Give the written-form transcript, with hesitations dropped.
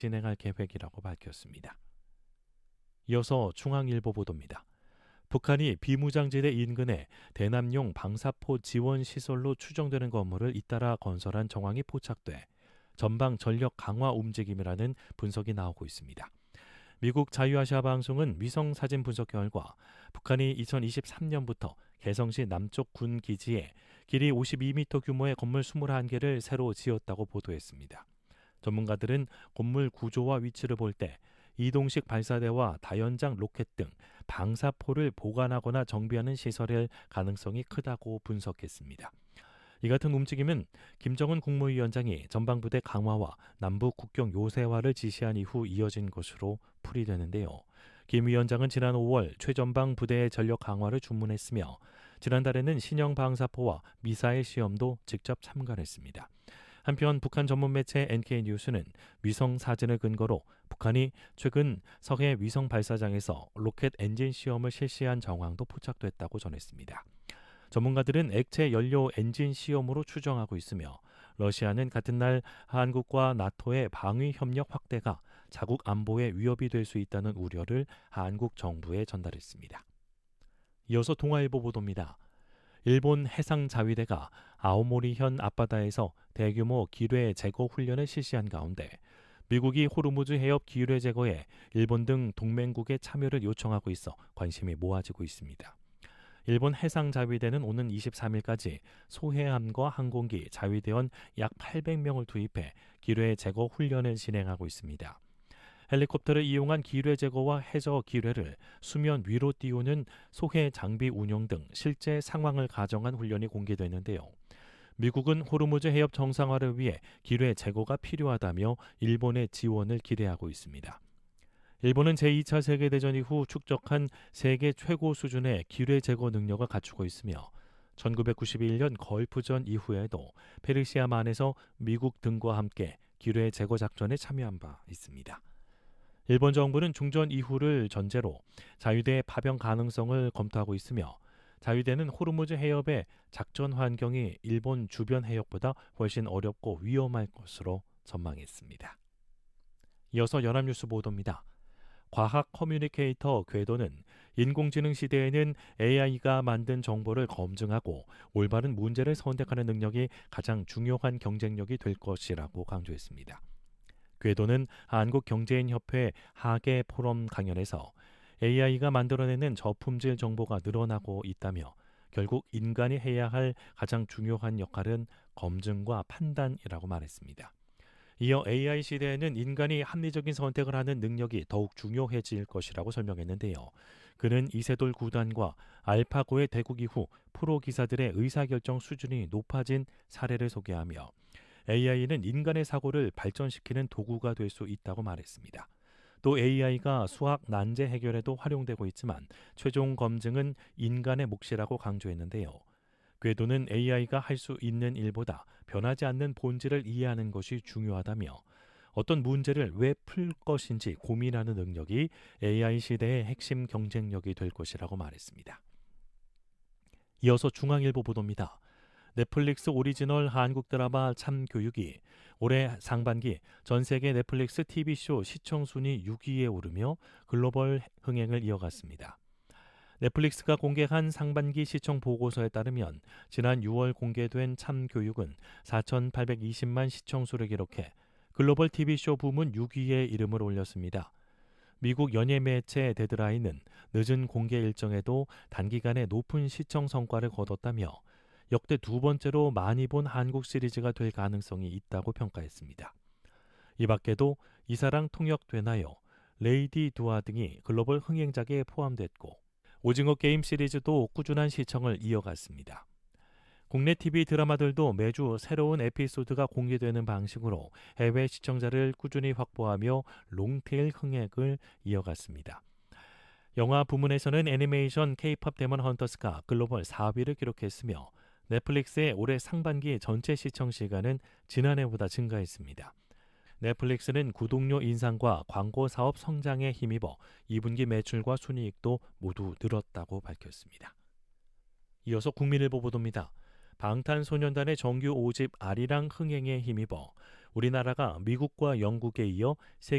진행할 계획이라고 밝혔습니다. 이어서 중앙일보 보도입니다. 북한이 비무장지대 인근에 대남용 방사포 지원 시설로 추정되는 건물을 잇따라 건설한 정황이 포착돼 전방 전력 강화 움직임이라는 분석이 나오고 있습니다. 미국 자유아시아 방송은 위성 사진 분석 결과 북한이 2023년부터 개성시 남쪽 군 기지에 길이 52m 규모의 건물 21개를 새로 지었다고 보도했습니다. 전문가들은 건물 구조와 위치를 볼 때 이동식 발사대와 다연장 로켓 등 방사포를 보관하거나 정비하는 시설일 가능성이 크다고 분석했습니다. 이 같은 움직임은 김정은 국무위원장이 전방부대 강화와 남북 국경 요새화를 지시한 이후 이어진 것으로 풀이되는데요. 김 위원장은 지난 5월 최전방 부대의 전력 강화를 주문했으며 지난달에는 신형 방사포와 미사일 시험도 직접 참관했습니다. 한편 북한 전문 매체 NK뉴스는 위성 사진을 근거로 북한이 최근 서해 위성 발사장에서 로켓 엔진 시험을 실시한 정황도 포착됐다고 전했습니다. 전문가들은 액체 연료 엔진 시험으로 추정하고 있으며 러시아는 같은 날 한국과 나토의 방위 협력 확대가 자국 안보에 위협이 될 수 있다는 우려를 한국 정부에 전달했습니다. 이어서 동아일보 보도입니다. 일본 해상자위대가 아오모리현 앞바다에서 대규모 기뢰 제거 훈련을 실시한 가운데 미국이 호르무즈 해협 기뢰 제거에 일본 등 동맹국의 참여를 요청하고 있어 관심이 모아지고 있습니다. 일본 해상자위대는 오는 23일까지 소해함과 항공기, 자위대원 약 800명을 투입해 기뢰 제거 훈련을 진행하고 있습니다. 헬리콥터를 이용한 기뢰 제거와 해저 기뢰를 수면 위로 띄우는 소해 장비 운용 등 실제 상황을 가정한 훈련이 공개됐는데요. 미국은 호르무즈 해협 정상화를 위해 기뢰 제거가 필요하다며 일본의 지원을 기대하고 있습니다. 일본은 제2차 세계대전 이후 축적한 세계 최고 수준의 기뢰 제거 능력을 갖추고 있으며 1991년 걸프전 이후에도 페르시아만에서 미국 등과 함께 기뢰 제거 작전에 참여한 바 있습니다. 일본 정부는 중전 이후를 전제로 자위대의 파병 가능성을 검토하고 있으며 자위대는 호르무즈 해협의 작전 환경이 일본 주변 해역보다 훨씬 어렵고 위험할 것으로 전망했습니다. 이어서 연합뉴스 보도입니다. 과학 커뮤니케이터 궤도는 인공지능 시대에는 AI가 만든 정보를 검증하고 올바른 문제를 선택하는 능력이 가장 중요한 경쟁력이 될 것이라고 강조했습니다. 궤도는 한국경제인협회 하계 포럼 강연에서 AI가 만들어내는 저품질 정보가 늘어나고 있다며 결국 인간이 해야 할 가장 중요한 역할은 검증과 판단이라고 말했습니다. 이어 AI 시대에는 인간이 합리적인 선택을 하는 능력이 더욱 중요해질 것이라고 설명했는데요. 그는 이세돌 구단과 알파고의 대국 이후 프로 기사들의 의사결정 수준이 높아진 사례를 소개하며 AI는 인간의 사고를 발전시키는 도구가 될 수 있다고 말했습니다. 또 AI가 수학 난제 해결에도 활용되고 있지만 최종 검증은 인간의 몫이라고 강조했는데요. 궤도는 AI가 할 수 있는 일보다 변하지 않는 본질을 이해하는 것이 중요하다며 어떤 문제를 왜 풀 것인지 고민하는 능력이 AI 시대의 핵심 경쟁력이 될 것이라고 말했습니다. 이어서 중앙일보 보도입니다. 넷플릭스 오리지널 한국 드라마 참교육이 올해 상반기 전 세계 넷플릭스 TV쇼 시청 순위 6위에 오르며 글로벌 흥행을 이어갔습니다. 넷플릭스가 공개한 상반기 시청 보고서에 따르면 지난 6월 공개된 참교육은 4,820만 시청수를 기록해 글로벌 TV쇼 부문 6위에 이름을 올렸습니다. 미국 연예 매체 데드라인은 늦은 공개 일정에도 단기간에 높은 시청 성과를 거뒀다며 역대 두 번째로 많이 본 한국 시리즈가 될 가능성이 있다고 평가했습니다. 이 밖에도 이사랑 통역되나요, 레이디 두아 등이 글로벌 흥행작에 포함됐고 오징어 게임 시리즈도 꾸준한 시청을 이어갔습니다. 국내 TV 드라마들도 매주 새로운 에피소드가 공개되는 방식으로 해외 시청자를 꾸준히 확보하며 롱테일 흥행을 이어갔습니다. 영화 부문에서는 애니메이션 K-POP 데몬 헌터스가 글로벌 4위를 기록했으며 넷플릭스의 올해 상반기 전체 시청 시간은 지난해보다 증가했습니다. 넷플릭스는 구독료 인상과 광고 사업 성장에 힘입어 2분기 매출과 순이익도 모두 늘었다고 밝혔습니다. 이어서 국민일보 보도입니다. 방탄소년단의 정규 5집 아리랑 흥행에 힘입어 우리나라가 미국과 영국에 이어